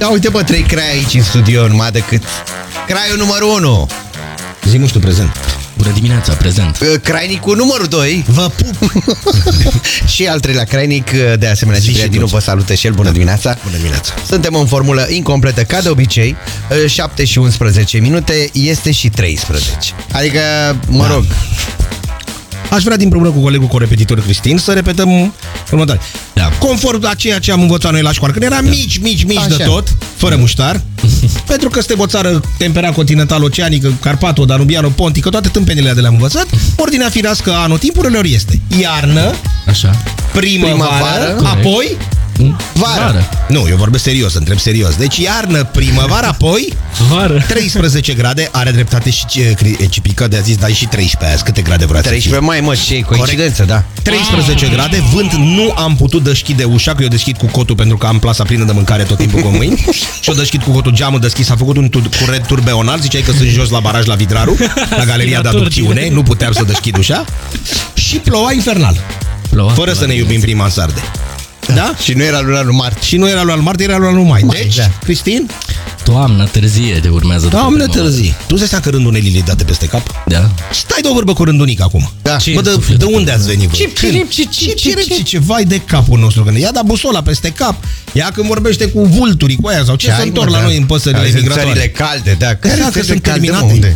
Da, uite bă, 3 crai aici în studio, numai decât craiul numărul 1. Zi, nu știu, prezent. Bună dimineața, prezent. Crainicul numărul 2. Vă pup. Și al treilea crainic, de asemenea, Ciprian Dinu vă salută și el. Bună dimineața. Bună dimineața. Suntem în formulă incompletă, ca de obicei. 7 și 11 minute, este și 13. Adică, mă rog, Aș vrea, împreună cu colegul corepetitor Cristin, să repetăm următoare. Da. Conform la ceea ce am învățat noi la școală, când eram mici Așa. de tot, fără muștar, pentru că suntem o țară temperat continental, oceanică, Carpato, Danubiano, Pontică, toate tâmpenile de le-am învățat, ordinea firească a anotimpurilor este iarnă, Așa. primăvară, apoi vară. Nu, eu vorbesc serios, întreb serios. Deci iarnă, primăvară, apoi Vară. 13 grade, are dreptate și Cipică de a zis, dar și 13 azi, câte grade vreau să 13, mai mă, ce coincidență, da. 13 grade, vânt, nu am putut deschide ușa, că eu deschid cu cotul pentru că am plasa plină de mâncare tot timpul cu mâini. Și eu deschid cu cotul, geamul deschis, a făcut un curent turbeonal, ziceai că sunt jos la baraj la Vidraru, la galeria de aducțiune, nu puteam să deschid ușa. Și ploua infernal, fără să ne iubim prin mansarde. Da? Și nu era luna lui martie. Și nu era lui martie, era lui mai. Deci, da. Cristin? Toamnă târzie de urmează. Doamne târzii. Tu îți seama că rândul Nelly date peste cap? Da. Stai de o vorbă cu rândunica acum. Da. Ce Bă, în de sufletul unde ați venit voi? Ce? Vai de capul nostru. Când ia da busola peste cap. Ea când vorbește cu vulturii, cu aia sau ce se întorc la noi în păsările migratoare. Țările calde, da. Că sunt terminate. Unde?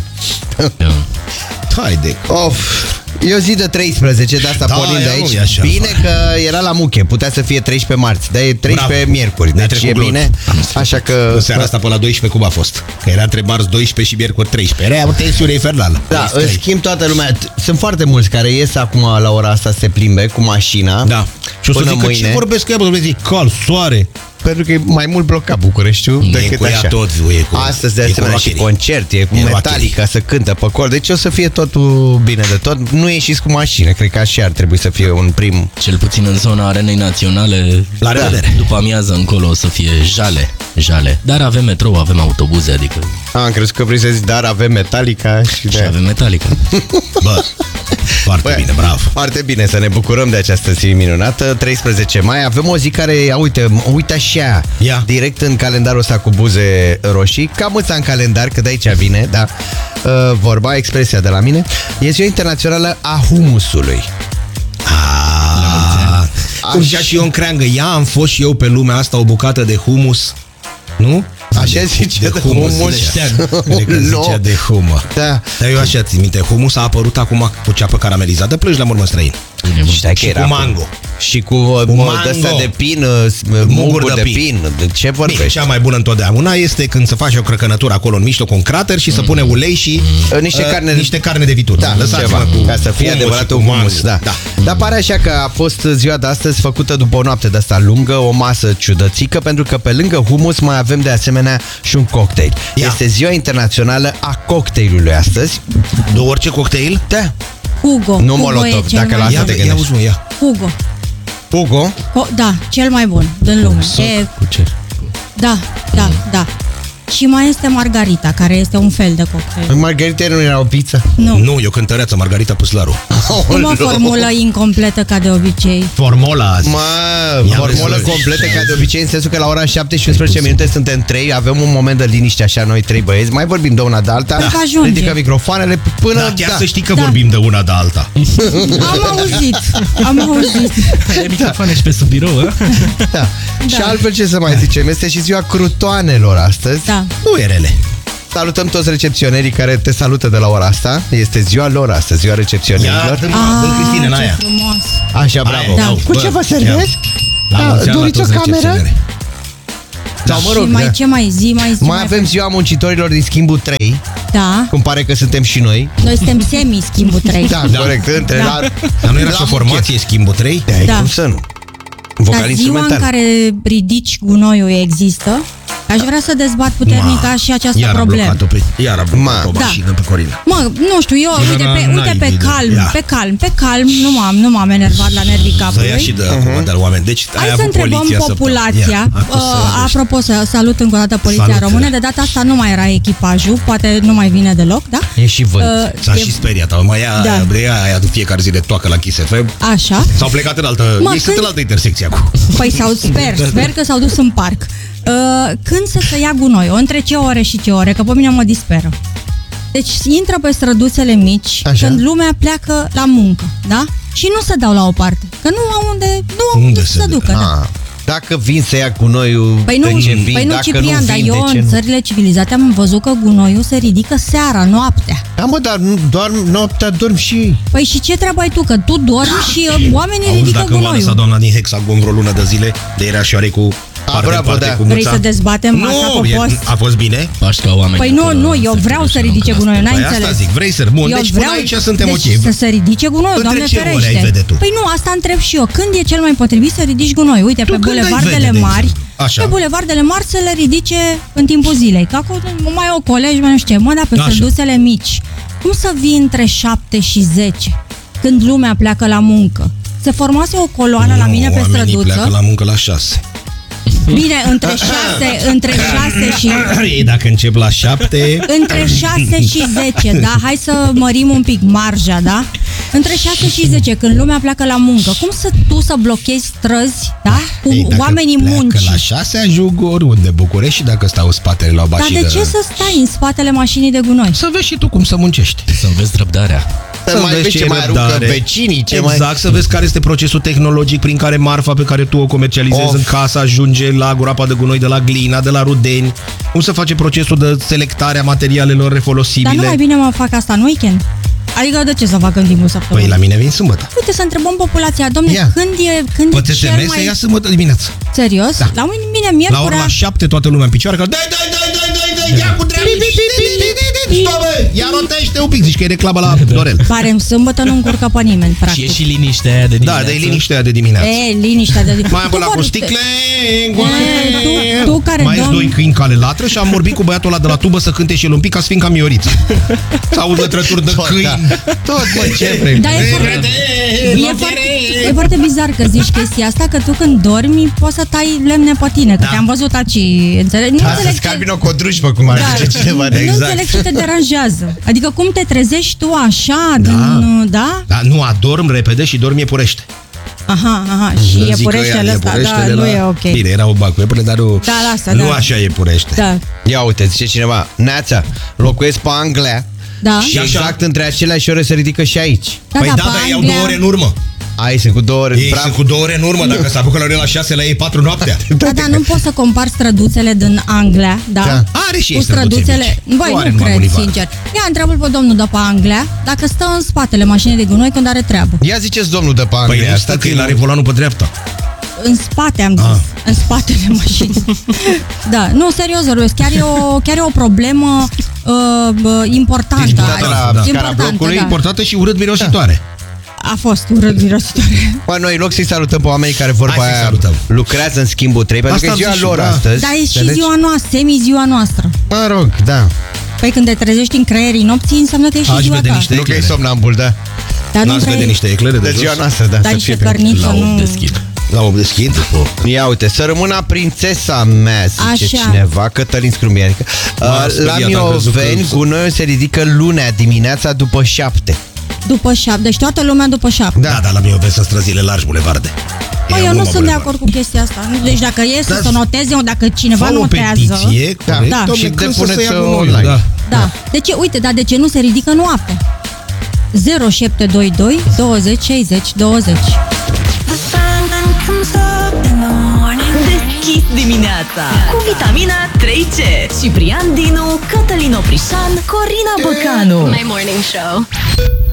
Hai de... Of. Eu zi de 13, de asta Da, pornind de ea nu aici. e așa, Bine că era la muche, putea să fie 13 marți, dar e 13 Bravo. miercuri, Ne-ai deci e trecut bine. Așa că... În seara asta pe la 12 cum a fost? Că era între marți 12 și miercuri 13. Era o tensiune infernală. Da, în schimb toată lumea, sunt foarte mulți care ies acum la ora asta să se plimbe cu mașina. Da. Și o să până zic că mâine. ce vorbesc cu ea, bă, zic, cal, soare. Pentru că e mai mult blocat Bucureștiul decât cu ea așa. tot, e cu- Astăzi de e cu asemenea și rockerii. concert, e cu E Metallica, să cântă pe cor. Deci o să fie totul bine de tot. Nu ieșiți cu mașină, cred că așa ar trebui să fie un prim. Cel puțin în zona Arenei Naționale. La revedere. După amiază încolo o să fie jale. Dar avem metrou, avem autobuze, adică Am crezut că vrei să zici, dar avem Metallica și și avem Metallica. Bă, foarte bine, bravo. Foarte bine, să ne bucurăm de această zi minunată. 13 mai, avem o zi care, uite așa, Ia. direct în calendarul ăsta cu buze roșii, ca mâța în calendar, că de aici vine, da, vorba, expresia de la mine, e ziua internațională a humusului. Cum zicea și Ion Creangă, am fost și eu pe lumea asta o bucată de humus. Nu? Așa zice de humus. humus. Cred că zicea de humă. Da. Dar eu așa țin minte, humus a apărut acum cu ceapă caramelizată, plângi la mormă străin. Știi că Și era cu mango. Și cu mango. de-astea de pin, muguri de pin. De ce Bine, vorbești? cea mai bună întotdeauna este când se face o crăcănătură acolo în mijloc, un crater și se pune ulei și niște carne de vitură. Da, Lăsați-mă ceva, cu ca să fie humus adevărat și un cu humus, mango. da. Dar pare așa că a fost ziua de astăzi făcută după o noapte de asta lungă, o masă ciudățică, pentru că pe lângă humus mai avem de asemenea și un cocktail. Ia. Este ziua internațională a cocktailului astăzi. De orice cocktail? Da. Hugo. Nu Hugo Molotov, e cel dacă mai la asta bun. te Ia gândești. auzi, mă, ia. Hugo. Hugo? Da, cel mai bun din lume. E, Cu ce? da. Și mai este Margarita, care este un fel de cocktail. Margarita nu era o pizza? Nu. Eu cântăreață Margarita Păslaru. Cum o formulă incompletă ca de obicei. Formola azi. Formulă completă ca de obicei, în sensul că la ora 7 și 11 minute suntem 3, avem un moment de liniște așa noi 3 băieți, mai vorbim de una de alta, Cred că ajunge. ridică microfoanele până... Da, chiar să știi că vorbim de una de alta. Am auzit. E microfoane și pe sub birou, a? Da. Și altfel ce să mai zicem, este și ziua crutoanelor astăzi. Da. Nu e rele. Salutăm toți recepționerii care te salută de la ora asta. Este ziua lor astăzi, ziua recepționerilor. Dă Cristine în ce aia. frumos. Așa, bravo. Da. Cu ce vă servesc? La mulți ani la doriți o toți cameră? recepționerii. Sau mă rog, Și mai, ce mai zi? mai avem ziua muncitorilor din schimbul 3. Da. Cum pare că suntem și noi. Noi suntem semi-schimbul 3. Da, corect. Între Da. la... Dar nu era la și o formație schimbul 3? Da. Cum să nu? Dar Vocal ziua în instrumental. care ridici gunoiul există, aș vrea să dezbat puternic și această Iar a problemă. blocat-o pe... Iar a blocat o Da. mașină pe Corina. Mă, nu știu, eu, uite, pe calm, Ia. pe calm, nu m-am enervat la nervii Să ia capului. și de acum de la oameni. Deci Hai ai să avut întrebăm poliția populația. Apropo, să salut încă o dată Poliția Salutele. Română. De data asta nu mai era echipajul, poate nu mai vine deloc, da? E și vânt. S-a și speriat. Mai ia Da. aia de fiecare zi de toacă la Kiss FM. Așa. S-au plecat în altă... Mă, Ei sunt când- în altă intersecție acum. Păi sper că s-au dus în parc. Când să se ia gunoi? Între ce ore și ce ore? Că pe mine mă disperă. Deci intră pe străduțele mici. Așa. Când lumea pleacă la muncă, da? Și nu se dau la o parte. Că nu au unde să se ducă. Da. Dacă vin să ia gunoiul, Păi nu, dacă Ciprian, nu dar vin, eu de ce în nu? țările civilizate am văzut că gunoiul se ridică seara, noaptea. Da, mă, dar nu doar noaptea dorm și ei. Păi și ce treabă ai tu? Că tu dormi și oamenii Auzi, ridică dacă v-a lăsat gunoiul. doamna din Hexagon vreo lună de zile, de era șoare cu parte în bravo, parte da. cu Vrei muța. să dezbatem asta Nu, pe post? a fost bine? Pași ca oameni. Păi nu, eu vreau să ridice gunoiul, n-ai Păi înțeles. asta zic, vrei să... Bun, deci până aici suntem deci ok. să se ridice gunoiul, Între Doamne ce ore ferește. ai vede tu? Păi nu, asta întreb și eu. Când e cel mai potrivit să ridici gunoi? Uite, Tu pe când ai bulevardele vede, de mari, exemplu? Așa. pe bulevardele mari să le ridice în timpul zilei. Că acolo mai au colegi, mai nu știu ce. Mă, dar pe Așa. străduțele mici, cum să vii între 7 și 10, când lumea pleacă la muncă? Se formase o coloană la mine pe Oamenii străduță. pleacă la muncă la 6. Bine, între 6 și... Ei, dacă încep la 7... Între 6 și 10, da? Hai să mărim un pic marja, da? Între 6 și 10, când lumea pleacă la muncă, cum să blochezi străzi, da? Cu Ei, dacă oamenii pleacă muncii. la 6 ajung oriunde, București, și dacă stau în spatele la o Dar mașină... de ce să stai în spatele mașinii de gunoi? Să vezi și tu cum să muncești. Să înveți răbdarea. Să mai vezi ce mai aruncă vecinii, ce mai... Exact, să vezi care este procesul tehnologic prin care marfa pe care tu o comercializezi în casă ajunge la groapa de gunoi de la Glina, de la Rudeni. Cum se face procesul de selectare a materialelor refolosibile. Dar nu mai bine mă fac asta în weekend? Adică de ce să fac în timpul săptămânii? Păi la mine vin sâmbătă. Uite, să întrebăm populația, domne, Ia. când Pe e cel TSM se ia mai... sâmbătă dimineață. Serios? Da. La mine La ora miercurea... la 7 toată lumea în picioare, că dai, ia cu treabă. Stop, bă, ia rotește un pic, zici că e reclamă la Dorel. Pare în sâmbătă nu încurcă pe nimeni, Și practic. e și liniștea aia de dimineață. Da, de liniștea de dimineață. E, liniștea de... Mai am Tu la cu vorbi- sticle. tu care mai domn- doi câini cale latră și am vorbit cu băiatul ăla de la tubă să cânte și el un pic ca să fim ca Mioriță. Să aud lătrături de câini. Tot, mă, ce vrei? Da, e foarte bizar că zici chestia asta, că tu când dormi poți să tai lemne pe tine, că te-am văzut aici, înțeleg? Nu Ca să înțeleg scarbi o codrușpă, cum ar zice cineva. Nu Exact. înțeleg ce te deranjează. Adică cum te trezești tu așa, da? Da, nu, adorm repede și dorm iepurește. Aha, și iepureștele ăsta, da, nu e ok. Bine, era un bac cu iepure, dar nu, Da, lasă, nu da. așa iepurește. Da, Ia uite, zice cineva, Neața, locuiesc pe Anglia da. și exact între aceleași ore se ridică și aici. Păi da, pe dar iau Anglia- 2 ore în urmă. Ai, sunt cu 2 ore. Ei sunt cu 2 ore în urmă, dacă se apucă la ore la 6, la ei 4 noaptea. Da, nu poți să compari străduțele din Anglia, da? Da. Are și ei cu străduțe străduțele. mici. Băi, Nu are nu numai cred, Bolivar. sincer. Ia întreabă-l pe domnul de pe Anglia dacă stă în spatele mașinii de gunoi când are treabă. Ia ziceți domnul de pe Anglia. Păi nu stă că el are volanul pe dreapta. În spate am zis, în spatele mașinii. Da, nu, serios vorbesc, chiar e o problemă importantă. Discutată la scara Importantă, blocului, da. Importantă și urât mirositoare. A fost urât mirositoare. Bă, noi în loc să-i salutăm pe oamenii care vorba Hai să-i aia salutăm. lucrează în schimbul 3, pentru că Asta e am ziua zis și lor eu, da. astăzi. Dar e și înțelegi? ziua noastră, semi-ziua noastră. Mă rog, da. Păi când te trezești în creierii nopții, înseamnă că e și Aș ziua vede ta. niște Nu că e eclere. somnambul, da. Dar nu N-ați vede vrei- niște eclere de De jos? ziua noastră, da. Dar să niște fie cărniță, La 8 nu... deschid. La 8 deschid? Ia uite, să rămână prințesa mea, zice Așa. cineva, Cătălin Scrumbianică. M-a La speriat, am crezut Mioveni, că- gunoiul se ridică lunea dimineața după 7. După 7, deci toată lumea după 7. Da, dar la mine o vezi să străzile largi bulevarde. Păi eu nu sunt de acord cu chestia asta. Deci dacă e să se noteze, dacă cineva Fă o notează... petiție, corect, Da, dom'le, și când să depuneți-o se ia gunoiul, online. da. Da. De ce, uite, dar de ce nu se ridică noaptea? 0722 20 60 20. Deschis dimineața cu vitamina 3C. Ciprian Dinu, Cătălin Oprișan, Corina Băcanu. My morning show.